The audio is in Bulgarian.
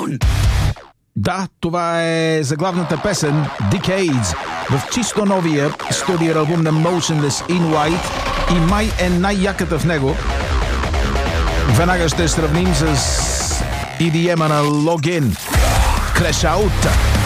down! Да, това е заглавната песен Decades в чисто новия студио албум на Motionless in White и май е най-яката в него. Веднага ще сравним с EDM-а на Login. Crash Out!